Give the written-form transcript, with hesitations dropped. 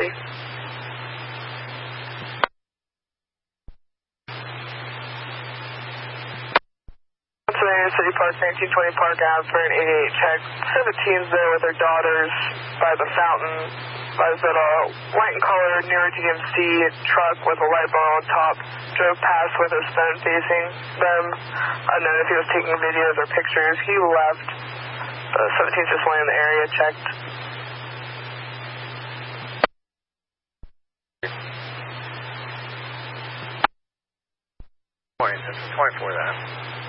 Pennsylvania City Park, 1920 Park Ave for an 88 check. 17's there with their daughters by the fountain. Was at a white and colored newer GMC truck with a light bar on top. Drove past with his phone facing them. Unknown if he was taking videos or pictures. He left. 17's just laying in the area, checked. This is 24 then.